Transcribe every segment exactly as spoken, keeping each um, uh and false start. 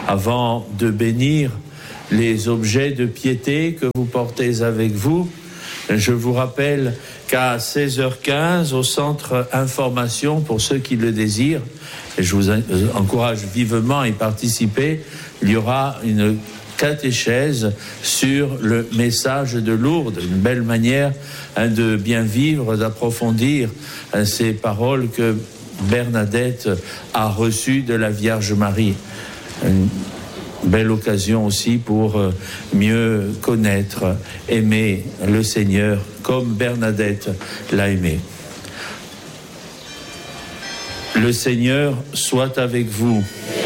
Avant de bénir les objets de piété que vous portez avec vous, je vous rappelle qu'à seize heures quinze, au centre information, pour ceux qui le désirent, et je vous encourage vivement à y participer, il y aura une catéchèse sur le message de Lourdes, une belle manière hein, de bien vivre, d'approfondir hein, ces paroles que Bernadette a reçues de la Vierge Marie. Une belle occasion aussi pour mieux connaître, aimer le Seigneur comme Bernadette l'a aimé. Le Seigneur soit avec vous.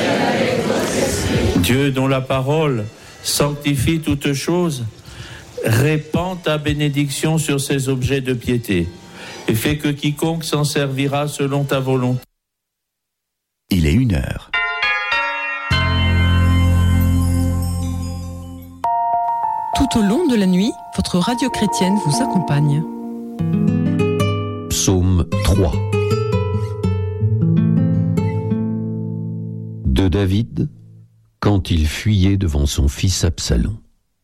Dieu dont la parole sanctifie toutes choses, répand ta bénédiction sur ces objets de piété et fait que quiconque s'en servira selon ta volonté. Il est une heure. Tout au long de la nuit, votre radio chrétienne vous accompagne. Psaume trois. De David, quand il fuyait devant son fils Absalom.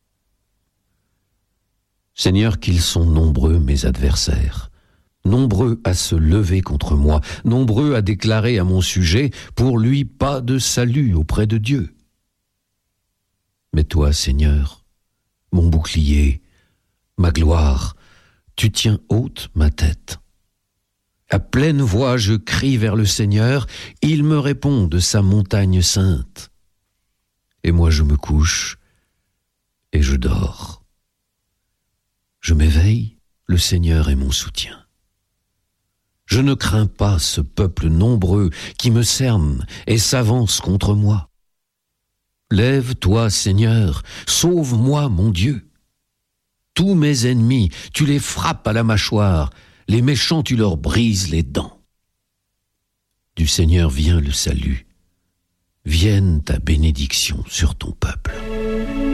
Seigneur, qu'ils sont nombreux mes adversaires, nombreux à se lever contre moi, nombreux à déclarer à mon sujet, pour lui pas de salut auprès de Dieu. Mais toi, Seigneur, mon bouclier, ma gloire, tu tiens haute ma tête. À pleine voix, je crie vers le Seigneur, il me répond de sa montagne sainte. Et moi je me couche et je dors. Je m'éveille, le Seigneur est mon soutien. Je ne crains pas ce peuple nombreux qui me cerne et s'avance contre moi. Lève-toi, Seigneur, sauve-moi, mon Dieu. Tous mes ennemis, tu les frappes à la mâchoire, les méchants, tu leur brises les dents. Du Seigneur vient le salut, vienne ta bénédiction sur ton peuple.